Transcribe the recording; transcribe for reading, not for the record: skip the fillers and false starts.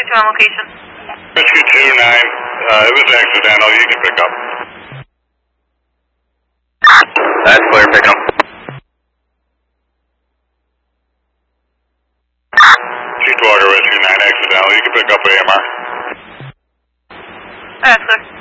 2 on location. Rescue 2-9, it was accidental, you can pick up. That's clear, pick up. Cheekwater Rescue 9 accidental, you can pick up AMR. Alright, sir.